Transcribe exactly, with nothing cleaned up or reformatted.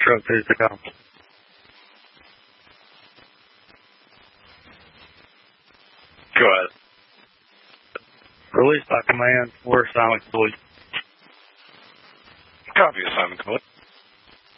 truck to the house. Go ahead. Release by command. We're silent, police. Copy assignment, code.